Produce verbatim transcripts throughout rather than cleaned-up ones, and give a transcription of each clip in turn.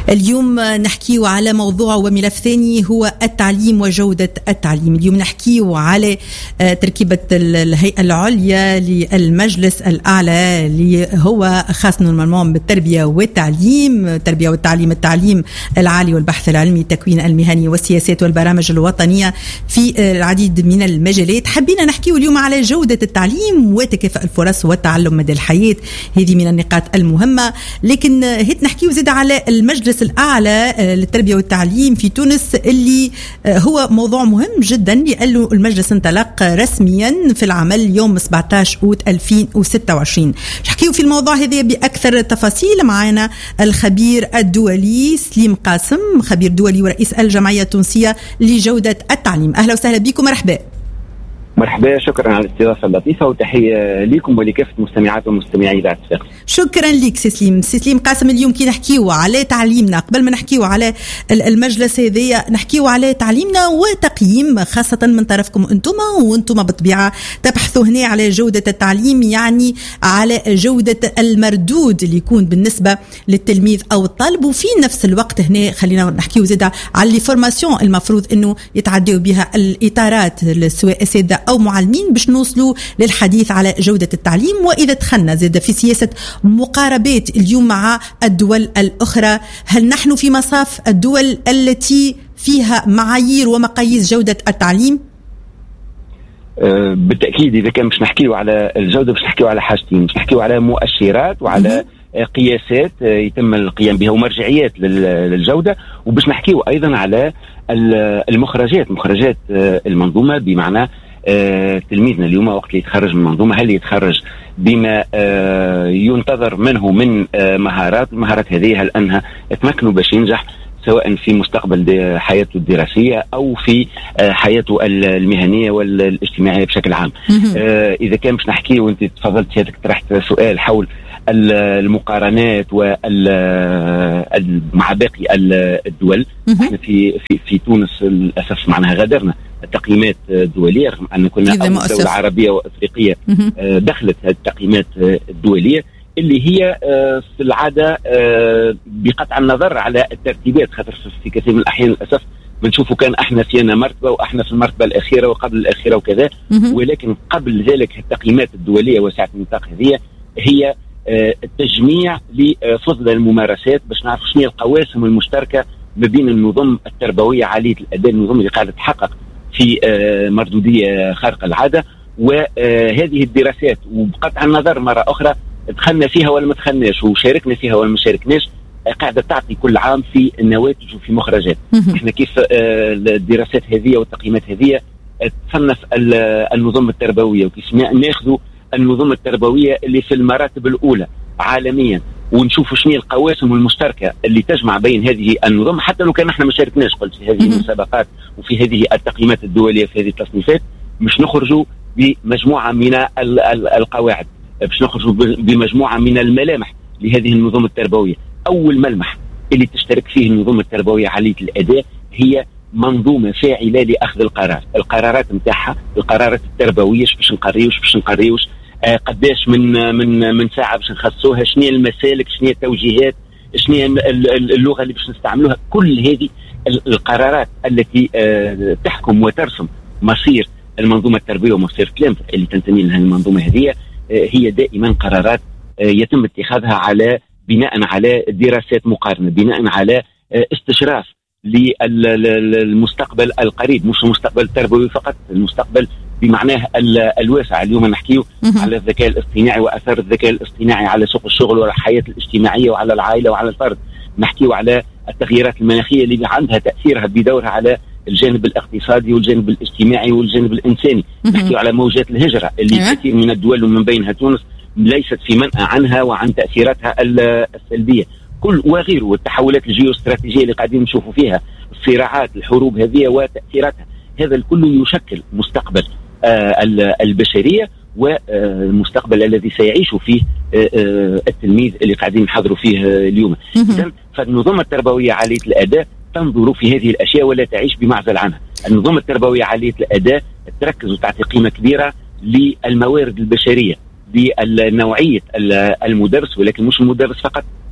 اليوم نحكيو على موضوع وملف ثاني هو التعليم وجودة التعليم. اليوم نحكيو على تركيبة الهيئة العليا للمجلس الأعلى اللي هو خاص نورمالمون بالتربية والتعليم، التربية والتعليم، التعليم العالي والبحث العلمي، التكوين المهني والسياسات والبرامج الوطنية في العديد من المجالات. حبينا نحكيو اليوم على جودة التعليم وتكافؤ الفرص والتعلم مدى الحياة، هذه من النقاط المهمة. لكن هيت نحكيو زيد على المجلس الأعلى للتربية والتعليم في تونس اللي هو موضوع مهم جدا لأنه المجلس انطلق رسميا في العمل يوم سبعة عشر أوت ألفين وستة وعشرين. نحكيو في الموضوع هذا بأكثر تفاصيل. معنا الخبير الدولي سليم قاسم، خبير دولي ورئيس الجمعية التونسية لجودة التعليم. أهلا وسهلا بكم. مرحبا. مرحبا، شكرا على الاستضافة اللطيفة وتحية لكم ولكافة مستمعات ومستمعي إذاعة صفاقس. شكرا لك سليم. سليم قاسم، اليوم كي نحكيو على تعليمنا، قبل ما نحكيو على المجلس هذايا نحكيو على تعليمنا وتقييم خاصة من طرفكم أنتم، وأنتم بالطبيعة تبحثوا هنا على جودة التعليم، يعني على جودة المردود اللي يكون بالنسبة للتلميذ أو الطالب. وفي نفس الوقت هنا خلينا نحكيو زيد على اللي فورماسيون المفروض أنه يتعدوا بها الإطارات سواء أساتذة أو معلمين باش نوصلوا للحديث على جودة التعليم. وإذا دخلنا زيادة في سياسة مقاربات اليوم مع الدول الأخرى، هل نحن في مصاف الدول التي فيها معايير ومقاييس جودة التعليم؟ أه بالتأكيد. إذا كان مش نحكيو على الجودة مش نحكيو على حاجتين، مش نحكيو على مؤشرات وعلى قياسات يتم القيام بها ومرجعيات للجودة، وباش نحكيو أيضا على المخرجات، مخرجات المنظومة، بمعنى آه، تلميذنا اليوم وقت اللي يتخرج من المنظومة هل يتخرج بما آه، ينتظر منه من آه، مهارات المهارات هذه، هل أنها تمكنه باش ينجح سواء في مستقبل حياته الدراسية أو في آه، حياته المهنية والاجتماعية بشكل عام. آه، إذا كان مش نحكي، وانت تفضلت هذاك طرحت سؤال حول المقارنات مع باقي الدول. احنا في في في تونس للاسف معناها غادرنا التقييمات الدوليه، رغم ان كنا اول دوله عربيه وافريقيه دخلت هذه التقييمات الدوليه اللي هي في العاده بقطع النظر على الترتيبات، خاطر في كثير من الاحيان للاسف بنشوفوا كان احنا فينا مرتبه واحنا في المرتبه الاخيره وقبل الاخيره وكذا، ولكن قبل ذلك التقييمات الدوليه واسعه النطاق هذه هي التجميع لفضل الممارسات باش نعرف شنو هي القواسم المشتركه ما بين النظم التربويه عاليه الاداء، النظم اللي قاعده تحقق في مردوديه خارقه العاده. وهذه الدراسات وبقطع النظر مره اخرى دخلنا فيها ولا ما دخلناش وشاركنا فيها ولا ما شاركناش، قاعده تعطي كل عام في النواتج وفي مخرجات. احنا كيف الدراسات هذه والتقييمات هذه تصنف النظم التربويه، وكيف ناخذوا النظم التربوية اللي في المراتب الأولى عالميا ونشوفوا شنو القواسم المشتركة اللي تجمع بين هذه النظم، حتى لو كان احنا ما شاركناش قلت في هذه المسابقات وفي هذه التقييمات الدولية في هذه التصنيفات، مش نخرجوا بمجموعة من القواعد، مش نخرجوا بمجموعة من الملامح لهذه النظم التربوية. أول ملمح اللي تشترك فيه النظم التربوية عالية الأداء هي منظومة فاعلة لأخذ القرار، القرارات متاعها، القرارات التربوية، باش نقريوش باش نقريوش آه قداش من من من ساعة باش نخصوها، شنو المسالك، شنو التوجيهات، شنو اللغة اللي باش نستعملوها. كل هذه القرارات التي آه تحكم وترسم مصير المنظومة التربوية ومصير كلام اللي تنتمي لها المنظومة هذه، آه هي دائما قرارات آه يتم اتخاذها على بناء على دراسات مقارنة، بناء على آه استشراف للمستقبل القريب، مش المستقبل التربوي فقط، المستقبل بمعناه الواسع. اليوم نحكيو على الذكاء الاصطناعي وأثر الذكاء الاصطناعي على سوق الشغل وعلى الحياة الاجتماعية وعلى العائلة وعلى الفرد. نحكيو على التغييرات المناخية اللي عندها تأثيرها بدورها على الجانب الاقتصادي والجانب الاجتماعي والجانب الإنساني. نحكيو على موجات الهجرة اللي كثير من الدول ومن بينها تونس ليست في منأى عنها وعن تأثيراتها السلبية كل وغيره، والتحولات الجيوستراتيجية اللي قاعدين نشوفوا فيها، الصراعات، الحروب هذه وتأثيراتها. هذا الكل يشكل مستقبل آه البشرية والمستقبل الذي سيعيش فيه آه آه التلميذ اللي قاعدين نحضروا فيه آه اليوم. إذن فالنظام التربوية عالية الأداء تنظر في هذه الأشياء ولا تعيش بمعزل عنها. النظام التربوية عالية الأداء تركز وتعطي قيمة كبيرة للموارد البشرية، لنوعية المدرس، ولكن مش المدرس فقط،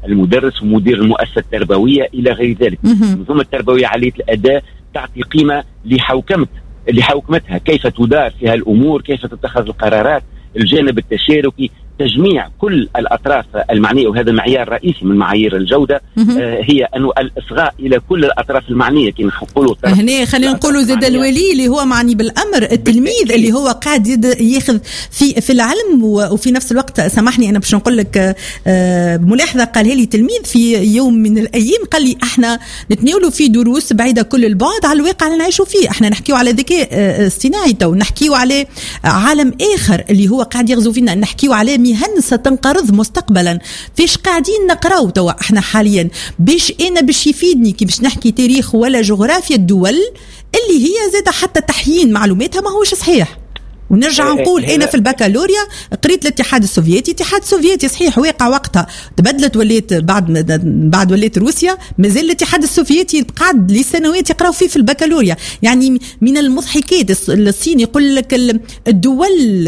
المدرس ومدير المؤسسة التربوية إلى غير ذلك. المنظومة التربوية عالية الأداء تعطي قيمة لحوكمة لحوكمتها، كيف تدار فيها الأمور، كيف تتخذ القرارات، الجانب التشاركي، تجميع كل الأطراف المعنية، وهذا معيار رئيسي من معايير الجودة. آه هي أنه الإصغاء إلى كل الأطراف المعنية. كي نقولوا هنا خلينا نقولوا زاد الولي اللي هو معني بالأمر، التلميذ اللي هو قاعد ياخذ في في العلم، وفي نفس الوقت سامحني أنا باش نقول لك آه ملاحظة قالها لي تلميذ في يوم من الأيام، قال لي احنا نتناولوا في دروس بعيدة كل البعد على الواقع اللي نعيشوا فيه، احنا نحكيوا على ذكاء آه اصطناعي، تو نحكيوا على عالم آخر اللي هو قاعد يغزو فينا، نحكيوا على مهن ستنقرض مستقبلا. فيش قاعدين نقراو توا احنا حاليا باش انا باش يفيدني كي باش نحكي تاريخ ولا جغرافيا الدول اللي هي زاد حتى تحيين معلوماتها ما هوش صحيح. ونرجع نقول انا في البكالوريا قريت الاتحاد السوفيتي، الاتحاد السوفيتي صحيح واقع وقتها تبدلت، وليت بعد بعد وليت روسيا، مازال الاتحاد السوفيتي قعد لسنوات يقراو فيه في البكالوريا. يعني من المضحكات الصين يقول لك الدول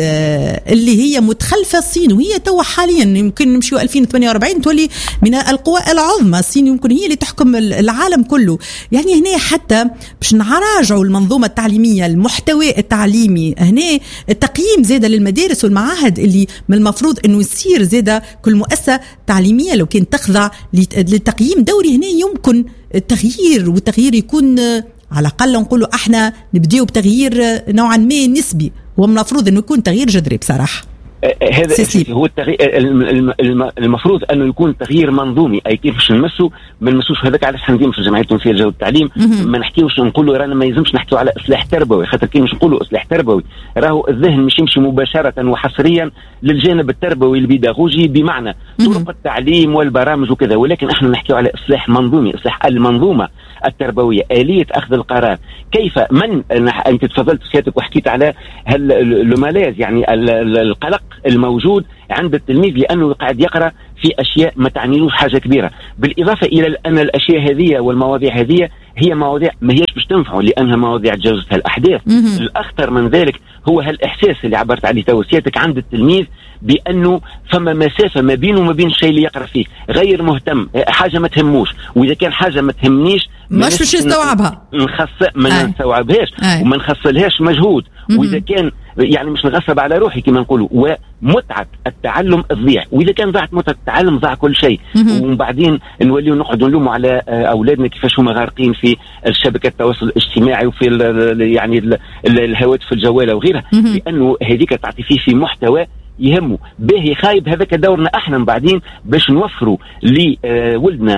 اللي هي متخلفه الصين، وهي تو حاليا يمكن نمشيو ألفين وثمانية وأربعين تولي من القوى العظمى، الصين يمكن هي اللي تحكم العالم كله. يعني هنا حتى باش نراجعوا المنظومه التعليميه، المحتوى التعليمي، هنا التقييم زيادة للمدارس والمعاهد اللي من المفروض انه يصير زيادة كل مؤسسة تعليمية لو كان تخضع للتقييم دوري، هنا يمكن التغيير، والتغيير يكون على الأقل نقولوا احنا نبدأوا بتغيير نوعا ما نسبي، ومن المفروض انه يكون تغيير جذري بصراحة. هذا هو التغيير المفروض انه يكون تغيير منظومي، اي كيف باش نمسوا ما نمسوش. هذاك علاش حنديم في الجمعيه التونسيه للجوده والتعليم ما نحكيوش نقولوا رانا ما يلزمش نحكيوا على اصلاح تربوي، خاطر كي مش نقولوا اصلاح تربوي راهو الذهن مش يمشي مباشره وحصريا للجانب التربوي البيداغوجي بمعنى طرق التعليم والبرامج وكذا، ولكن احنا نحكيوا على اصلاح منظومي، اصلاح المنظومه التربويه، آلية أخذ القرار. كيف من أنت تفضلت سيادتك وحكيت على الملاذ، يعني القلق الموجود عند التلميذ لأنه قاعد يقرأ في أشياء ما تعنيلوش حاجة كبيرة، بالإضافة إلى أن الأشياء هذه والمواضيع هذه هي مواضيع ما هيش باش تنفعوا لأنها مواضيع تجاوزتها الأحداث. الأخطر من ذلك هو هالإحساس اللي عبرت عليه تو سيادتك عند التلميذ بأنه فما مسافة ما بينه وما بين الشيء اللي يقرأ فيه، غير مهتم، حاجة ما تهموش، وإذا كان حاجة ما تهمنيش مش باش يستوعبها، نخص ما نستوعبهاش وما نخصلهاش مجهود، وإذا كان يعني مش نغصب على روحي كما نقولوا، ومتعة التعلم تضيع، وإذا كان ضاعت متعة التعلم ضاع كل شيء. ومن بعدين نوليو نقعدوا نلوموا على أولادنا كيفاش هم غارقين في الشبكة التواصل الاجتماعي وفي ال يعني ال الهواتف الجوالة وغيرها، لأنه هذيك تعطي فيه في محتوى يهمه باهي خايب. هذاك دورنا احنا من بعدين باش نوفروا لولدنا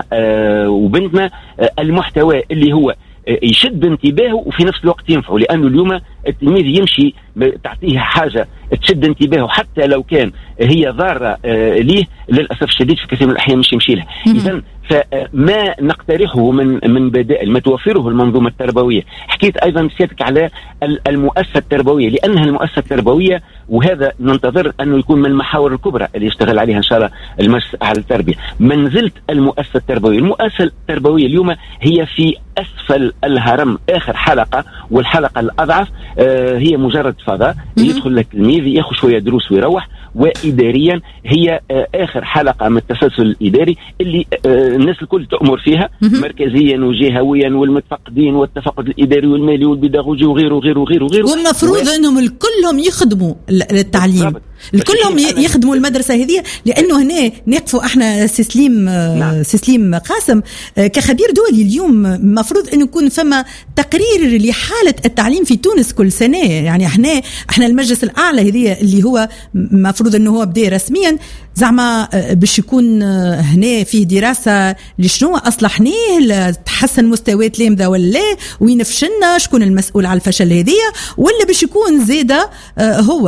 وبنتنا المحتوى اللي هو يشد انتباهه وفي نفس الوقت ينفعه، لأنه اليوم التلميذ يمشي تعطيه حاجة تشد انتباهه حتى لو كان هي ضارة ليه، للأسف الشديد في كثير من الأحيان مش يمشي لها. إذن فما نقترحه من من بدائل ما توفره المنظومة التربوية. حكيت أيضا سيادتك على المؤسسة التربوية، لأنها المؤسسة التربوية وهذا ننتظر أنه يكون من المحاور الكبرى اللي يشتغل عليها إن شاء الله المجلس على التربية. منزلة المؤسسة التربوية، المؤسسة التربوية اليوم هي في أسفل الهرم، آخر حلقة والحلقة الأضعف آه هي مجرد فضاء يدخل التلميذ ياخذ شوية دروس ويروح، وإداريا هي آه آخر حلقة من التسلسل الإداري اللي آه الناس الكل تأمر فيها مركزيا وجهويا، والمتفقدين والتفقد الإداري والمالي والبيداغوجي وغيره وغيره وغيره وغيره. والمفروض و... أنهم الكلهم يخدموا التعليم، الكلهم يخدموا المدرسة هذه، لأنه هنا نقفوا احنا سسليم نعم. سسليم قاسم كخبير دولي اليوم مفروض أنه يكون فما تقرير لحالة التعليم في تونس كل سنة. يعني احنا احنا المجلس الأعلى هذه اللي هو مفروض أنه هو بدأ رسميا زعما باش يكون هنا فيه دراسة لشنو أصلحناه لتحسن مستوى تلامذة ولا وين فشلنا، شكون المسؤول على الفشل هذه، ولا باش يكون زيادة هو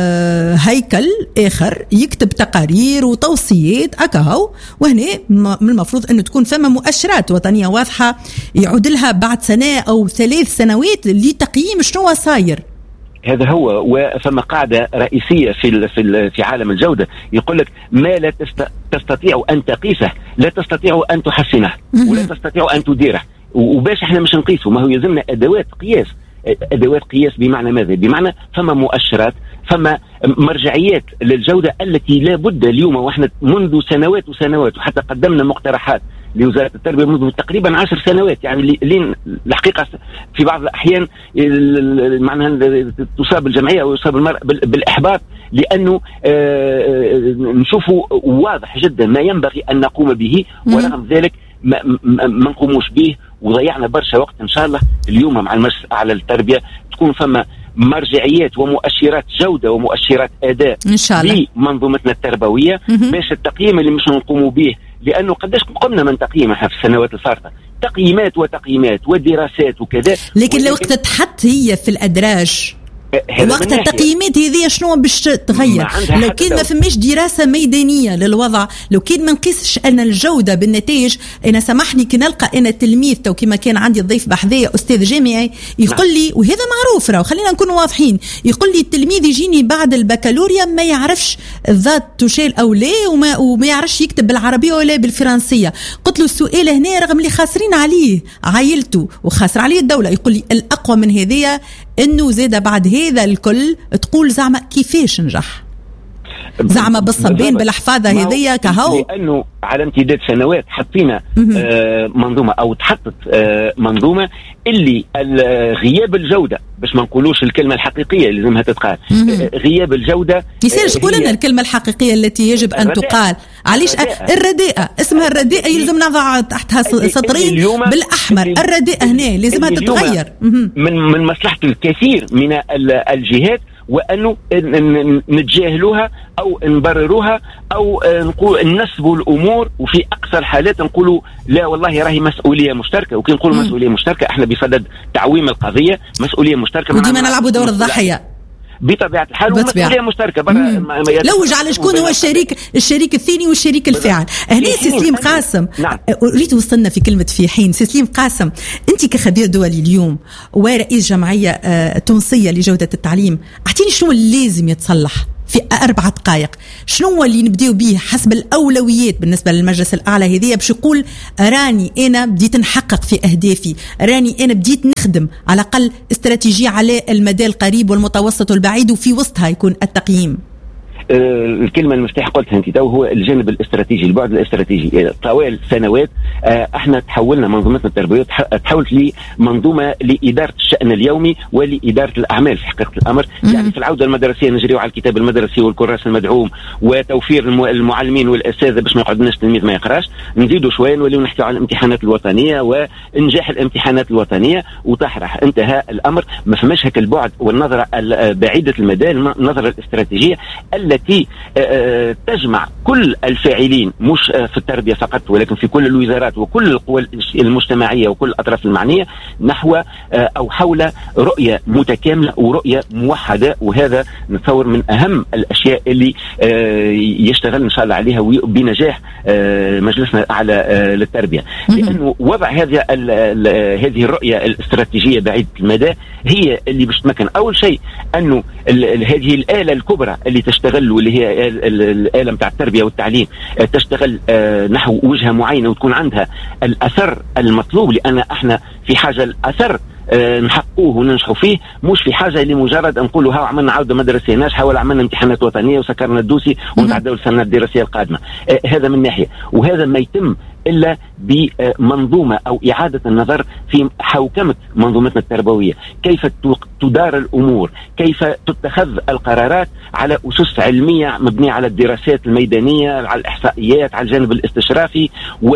هيكل آخر يكتب تقارير وتوصيات أكاهو. وهنا من المفروض أنه تكون فما مؤشرات وطنية واضحة يعود لها بعد سنة أو ثلاث سنوات لتقييم شنو صاير. هذا هو. وفما قاعدة رئيسية في في في عالم الجودة يقول لك ما لا تستطيع أن تقيسه لا تستطيع أن تحسنه ولا تستطيع أن تديره. وباش احنا مش نقيسه، ما هو يلزمنا أدوات قياس. أدوات قياس بمعنى ماذا؟ بمعنى فما مؤشرات فما مرجعيات للجودة التي لا بد اليوم، واحنا منذ سنوات وسنوات وحتى قدمنا مقترحات لوزارة التربية منذ تقريبا عشر سنوات، يعني لين الحقيقة في بعض الأحيان معناها تصاب الجمعية أو يصاب المرء بالإحباط، لأنه نشوفه واضح جدا ما ينبغي أن نقوم به، ورغم ذلك ما, ما نقوموش به، وضيعنا برشا وقت. إن شاء الله اليوم مع المجلس الأعلى للتربية تكون فما مرجعيات ومؤشرات جودة ومؤشرات أداء إن شاء الله لمنظومتنا التربوية، باش التقييم اللي مش نقوموا به، لأنه قداش قمنا من تقييم في السنوات الفارطة، تقييمات وتقييمات ودراسات وكذا، لكن لو تتحط هي في الأدراج وقت التقييمات هذه شنو باش تغير؟ لو كان ما فماش دراسه ميدانيه للوضع، لو كان ما نقيسش ان الجوده بالنتائج. انا سامحني كي نلقى انا تلميذ تو كما كان عندي الضيف بحذايا استاذ جامعي يقول لي، وهذا معروف راه خلينا نكون واضحين، يقول لي التلميذ يجيني بعد البكالوريا ما يعرفش الذات تشال او لا، وما, وما يعرفش يكتب بالعربيه ولا بالفرنسيه. قلت له السؤال هنا رغم اللي خاسرين عليه عائلته وخاسر عليه الدوله، يقول لي الاقوى من هذيا انه زاد بعد هذا الكل تقول زعما كيفاش نجح، زعما بالصبين بالحفاظه هذيا كهو، لانه على امتداد سنوات حطينا آه منظومه او تحطت آه منظومه اللي غياب الجوده، باش ما نقولوش الكلمه الحقيقيه اللي لازمها تتقال، آه غياب الجوده. يصيرش تقول لنا الكلمه الحقيقيه التي يجب ان تقال. علاش الرداءه اسمها الرداءه يلزم نضع تحتها سطرين بالاحمر، الرداءه هنا لازمها تتغير من من مصلحه الكثير من الجهات، وأنه نتجاهلوها أو نبرروها أو نقول ننسبوا الأمور، وفي أقصى الحالات نقولوا لا والله راهي مسؤولية مشتركة. وكي نقولوا مسؤولية مشتركة احنا بصدد تعويم القضية، مسؤولية مشتركة وديما نلعبوا دور الضحية بطبيعة الحال، ومسؤولية مشتركة. لوج على شكون هو الشريك الشريك الثاني والشريك الفاعل. هنا سليم قاسم، نعم. أريد وصلنا في كلمة في حين. سليم قاسم، أنت كخبير دولي اليوم ورئيس جمعية تونسية لجودة التعليم، أعطيني شنو اللي لازم يتصلح في أربع دقائق، شنو اللي نبداو به حسب الأولويات بالنسبة للمجلس الأعلى هذيا، باش يقول راني أنا بديت نحقق في أهدافي، راني أنا بديت نخدم على الأقل استراتيجية على المدى القريب والمتوسط والبعيد، وفي وسطها يكون التقييم. الكلمة المفتاح قلتها انت تو هو الجانب الاستراتيجي، البعد الاستراتيجي. طوال سنوات احنا تحولنا منظومتنا التربوية تحولت لمنظومة لإدارة الشأن اليومي ولإدارة الأعمال في حقيقة الأمر. يعني في العودة المدرسية نجريو على الكتاب المدرسي والكراس المدعوم وتوفير المعلمين والأساتذة باش ما يقعدناش التلميذ ما يقراش، نزيدوا شوية نوليو نحكيو على الامتحانات الوطنية وإنجاح الامتحانات الوطنية وطرح انتهى الأمر. ما فماش هك البعد والنظرة بعيدة المدى، النظرة الاستراتيجية التي تجمع كل الفاعلين مش في التربية فقط ولكن في كل الوزارات وكل القوى المجتمعية وكل الأطراف المعنية نحو أو حول رؤية متكاملة ورؤية موحدة. وهذا نتصور من أهم الأشياء اللي يشتغل إن شاء الله عليها بنجاح مجلسنا الأعلى للتربية، لأنه وضع هذه هذه الرؤية الاستراتيجية بعيدة المدى هي اللي باش تمكن أول شيء أنه هذه الآلة الكبرى اللي تشتغل واللي هي الآلة متاع التربية والتعليم تشتغل نحو وجهة معينة وتكون عندها الأثر المطلوب، لأن احنا في حاجة الأثر نحقوه وننجحوا فيه، مش في حاجة لمجرد نقولوا ها عملنا عودة مدرسية ناجحة ولا عملنا امتحانات وطنية وسكرنا الدوسي ونتعدوا السنة الدراسية القادمة. هذا من ناحية، وهذا ما يتم إلا بمنظومة أو إعادة النظر في حوكمة منظومتنا التربوية، كيف تدار الأمور، كيف تتخذ القرارات على أسس علمية مبنية على الدراسات الميدانية، على الإحصائيات، على الجانب الاستشرافي،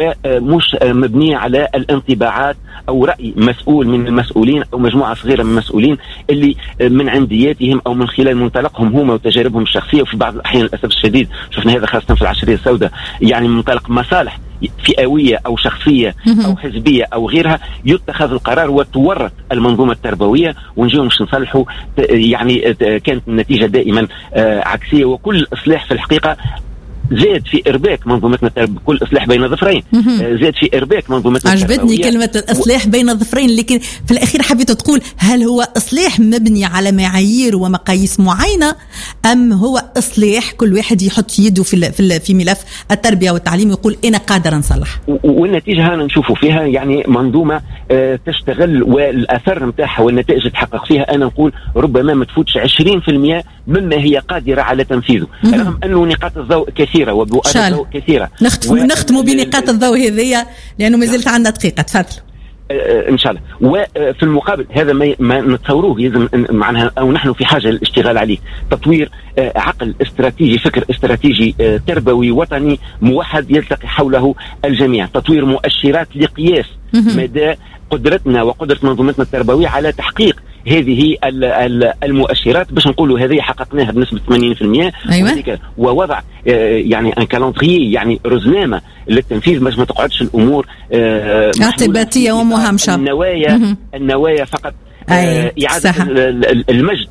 ومش مبنية على الانطباعات أو رأي مسؤول من المسؤولين أو مجموعة صغيرة من المسؤولين اللي من عندياتهم أو من خلال منطلقهم هم وتجاربهم الشخصية. وفي بعض الأحيان للأسف الشديد شفنا هذا خاصة في العشرية السوداء، يعني من منطلق مصالح فئوية أو شخصية أو حزبية أو غيرها يتخذ القرار وتورط المنظومة التربوية ونجيو مش نصلحوا. يعني كانت النتيجة دائما عكسية، وكل إصلاح في الحقيقة زاد في ارباك منظومتنا بكل اصلاح بين ظفرين، زاد في ارباك منظومتنا. عجبتني كلمه الاصلاح بين الظفرين، لكن في الاخير حبيت تقول هل هو اصلاح مبني على معايير ومقاييس معينه، ام هو اصلاح كل واحد يحط يده في في في ملف التربيه والتعليم ويقول انا قادر نصلح؟ والنتيجه هنا نشوفوا فيها يعني منظومه تشتغل والاثر نتاعها والنتائج تحقق فيها، انا نقول ربما ما تفوتش عشرين بالمئة مما هي قادره على تنفيذه، رغم انه نقاط الضوء كثيره وبؤات الضوء كثيره. نختم نختموا بنقاط الضوء هذه لانه ما زلت عندنا دقيقه. تفضل. ان شاء الله. وفي المقابل هذا ما, ما نتصوروه لازم معناها او نحن في حاجه للاشتغال عليه، تطوير عقل استراتيجي، فكر استراتيجي تربوي وطني موحد يلتقي حوله الجميع، تطوير مؤشرات لقياس مدى قدرتنا وقدره منظومتنا التربويه على تحقيق هذه المؤشرات، باش نقولوا هذه حققناها بنسبه ثمانين بالمئة. أيوة. ووضع يعني ان كالندري يعني رزنامه للتنفيذ باش ما تقعدش الامور اعتباطيه ومهمشه. النوايا النوايا فقط اعاده المجد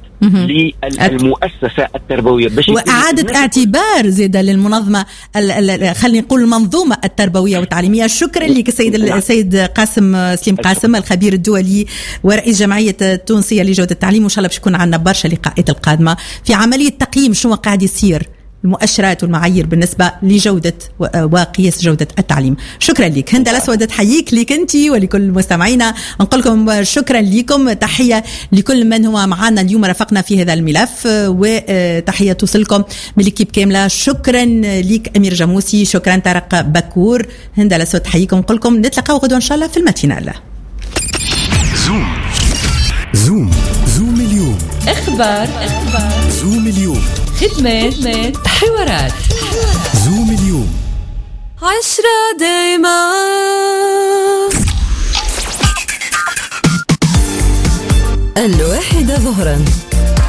للمؤسسة التربوية باش وإعادة اعتبار زيادة للمنظمة خلينا نقول المنظومة التربوية والتعليمية. شكرا لك السيد السيد قاسم سليم قاسم، الخبير الدولي ورئيس جمعية التونسية لجودة التعليم. وإن شاء الله باش يكون عندنا برشا لقاءات القادمة في عملية تقييم شنو قاعد يصير، المؤشرات والمعايير بالنسبة لجودة وقياس جودة التعليم. شكرا لك هند الأسود، تحييك لك أنت ولكل مستمعينا، نقول لكم شكرا لكم، تحية لكل من هو معنا اليوم رافقنا في هذا الملف، وتحية توصلكم من الكيب كاملة. شكرا لك أمير جاموسي، شكرا طارق بكور، هند الأسود تحييكم، نقول لكم نتلاقاو غدوة إن شاء الله في الماتينال. زوم زوم زوم اليوم، اخبار اخبار زوم اليوم، خدمات حوارات زوم اليوم. عشرة دايما الواحدة ظهرا.